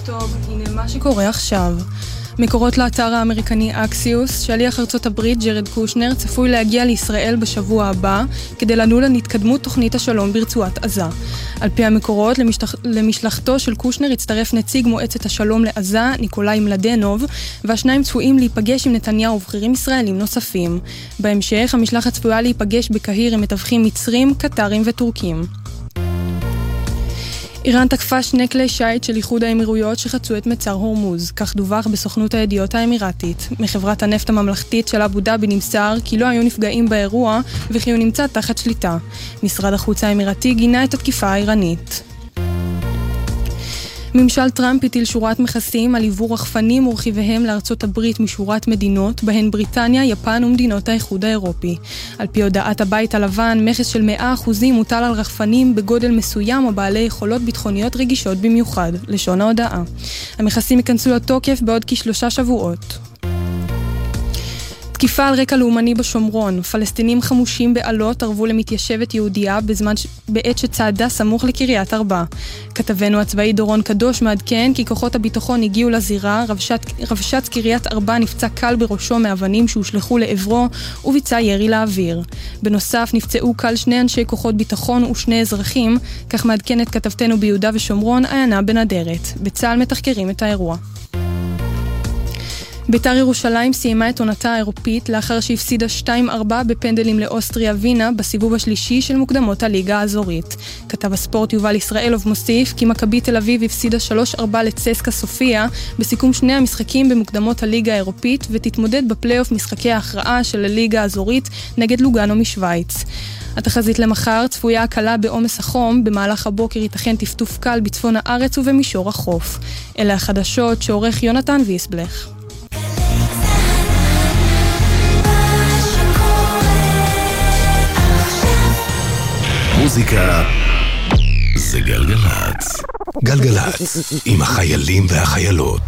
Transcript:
טוב, הנה מה שקורה עכשיו. מקורות לאתר האמריקני אקסיוס, שליח ארצות הברית ג'רד קושנר צפוי להגיע לישראל בשבוע הבא כדי לדון על התקדמות תוכנית השלום ברצועת עזה. על פי המקורות, למשלחתו של קושנר הצטרף נציג מועצת השלום לעזה, ניקולאי מלדנוב, והשניים צפויים להיפגש עם נתניהו ובכירים ישראלים נוספים. בהמשך, המשלחת צפויה להיפגש בקהיר עם מתווכים מצרים, קטרים וטורקים. איראן תקפה 2 כלי שיט של איחוד האמירויות שחצו את מצר הורמוז, כך דווח בסוכנות הידיעות האמירתית. מחברת הנפט הממלכתית של אבו דאבי נמסר כי לא היו נפגעים באירוע וכי הוא נמצא תחת שליטה. משרד החוץ האמירתי גינה את התקיפה האיראנית. ממשל טראמפ הטיל שורת מכסים על עיבור רחפנים ורכיביהם לארצות הברית משורת מדינות, בהן בריטניה, יפן ומדינות האיחוד האירופי. על פי הודעת הבית הלבן, מכס של 100% מוטל על רחפנים בגודל מסוים או בעלי יכולות ביטחוניות רגישות במיוחד, לשון ההודעה. המכסים ייכנסו לתוקף בעוד כ3 שבועות. תקיפה על רקע לאומני בשומרון. פלסטינים חמושים בעלות ערבו למתיישבת יהודייה בעת שצעדה סמוך לקריית ארבע. כתבנו הצבאי דורון קדוש מעדכן כי כוחות הביטחון הגיעו לזירה, רבש"ץ קריית ארבע נפצע קל בראשו מאבנים שהושלחו לעברו וביצע ירי לאוויר. בנוסף נפצעו קל 2 אנשי כוחות ביטחון ו2 אזרחים, כך מעדכנת כתבתנו ביהודה ושומרון עיינה בן אדרת. בצה"ל מתחקרים את האירוע. בית"ר ירושלים סיימה את עונתה האירופית לאחר שהפסידה 2-4 בפנדלים לאוסטריה וינה בסיבוב השלישי של מוקדמות הליגה האזורית. כתב הספורט יובל ישראלוב מוסיף כי מכבי תל אביב הפסידה 3-4 לצסקה סופיה בסיכום 2 המשחקים במוקדמות הליגה האירופית ותתמודד בפלייאוף משחקי ההכרעה של הליגה האזורית נגד לוגאנו משוויץ. התחזית למחר צפויה הקלה בעומס החום, במהלך הבוקר ייתכן טפטוף קל בצפון הארץ ובמישור החוף. אלה החדשות שעורך יונתן ויסבלך. מוזיקה זה גלגלצ. גלגלצ עם החיילים והחיילות.